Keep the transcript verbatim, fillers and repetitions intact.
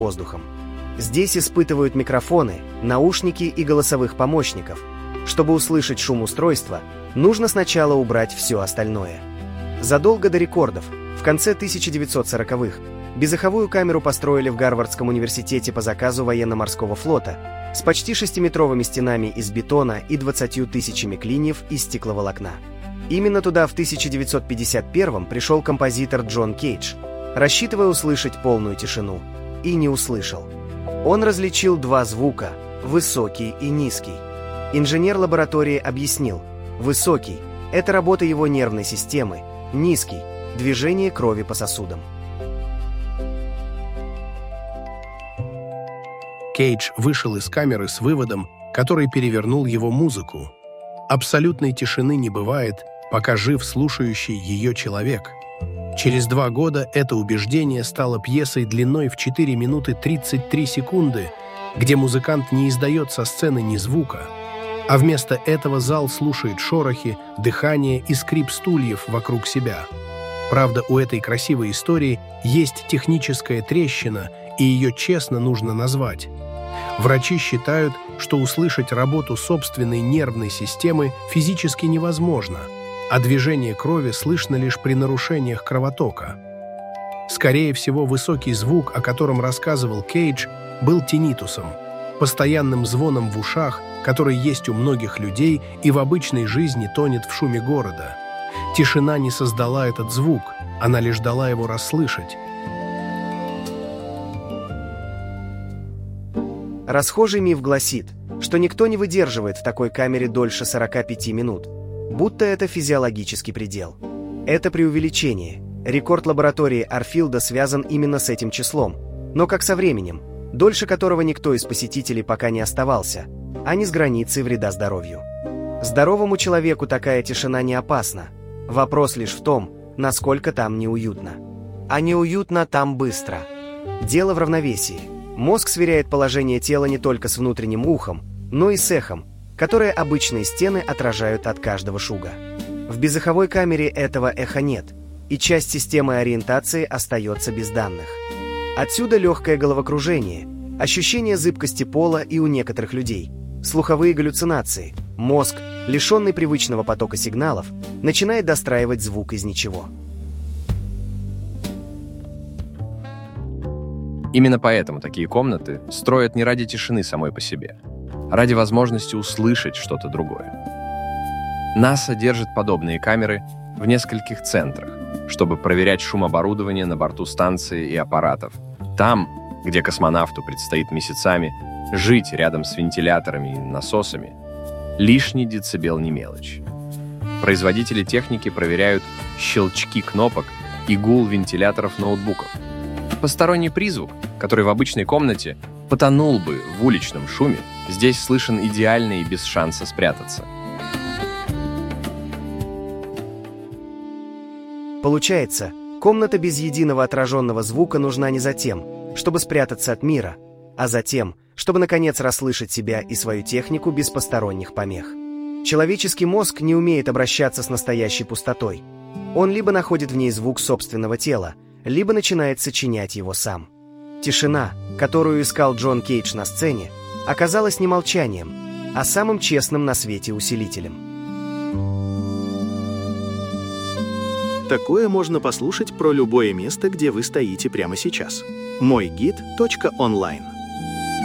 воздухом. Здесь испытывают микрофоны, наушники и голосовых помощников. Чтобы услышать шум устройства, нужно сначала убрать все остальное. Задолго до рекордов, в конце тысяча девятьсот сороковых, безэховую камеру построили в Гарвардском университете по заказу военно-морского флота с почти шестиметровыми стенами из бетона и двадцатью тысячами клиньев из стекловолокна. Именно туда в тысяча девятьсот пятьдесят первом пришел композитор Джон Кейдж, рассчитывая услышать полную тишину, и не услышал. Он различил два звука – высокий и низкий. Инженер лаборатории объяснил: высокий – это работа его нервной системы, низкий – движение крови по сосудам. Кейдж вышел из камеры с выводом, который перевернул его музыку. Абсолютной тишины не бывает, пока жив слушающий ее человек. Через два года это убеждение стало пьесой длиной в четыре минуты тридцать три секунды, где музыкант не издает со сцены ни звука, а вместо этого зал слушает шорохи, дыхание и скрип стульев вокруг себя. Правда, у этой красивой истории есть техническая трещина, и ее честно нужно назвать. Врачи считают, что услышать работу собственной нервной системы физически невозможно, а движение крови слышно лишь при нарушениях кровотока. Скорее всего, высокий звук, о котором рассказывал Кейдж, был тинитусом, постоянным звоном в ушах, который есть у многих людей и в обычной жизни тонет в шуме города. Тишина не создала этот звук, она лишь дала его расслышать. Расхожий миф гласит, что никто не выдерживает в такой камере дольше сорока пяти минут, будто это физиологический предел. Это преувеличение. Рекорд лаборатории Арфилда связан именно с этим числом, но как со временем, дольше которого никто из посетителей пока не оставался, а не с границей вреда здоровью. Здоровому человеку такая тишина не опасна. Вопрос лишь в том, насколько там неуютно. А неуютно там быстро. Дело в равновесии. Мозг сверяет положение тела не только с внутренним ухом, но и с эхом, которое обычные стены отражают от каждого шуга. В безэховой камере этого эха нет, и часть системы ориентации остается без данных. Отсюда легкое головокружение, ощущение зыбкости пола и у некоторых людей, слуховые галлюцинации. Мозг, лишенный привычного потока сигналов, начинает достраивать звук из ничего. Именно поэтому такие комнаты строят не ради тишины самой по себе, а ради возможности услышать что-то другое. НАСА держит подобные камеры в нескольких центрах, чтобы проверять шум оборудования на борту станции и аппаратов. Там, где космонавту предстоит месяцами жить рядом с вентиляторами и насосами, лишний децибел не мелочь. Производители техники проверяют щелчки кнопок и гул вентиляторов ноутбуков. Посторонний призвук, который в обычной комнате потонул бы в уличном шуме, здесь слышен идеально и без шанса спрятаться. Получается, комната без единого отраженного звука нужна не за тем, чтобы спрятаться от мира, а за тем, чтобы наконец расслышать себя и свою технику без посторонних помех. Человеческий мозг не умеет обращаться с настоящей пустотой. Он либо находит в ней звук собственного тела, либо начинает сочинять его сам. Тишина, которую искал Джон Кейдж на сцене, оказалась не молчанием, а самым честным на свете усилителем. Такое можно послушать про любое место, где вы стоите прямо сейчас. мой гид точка онлайн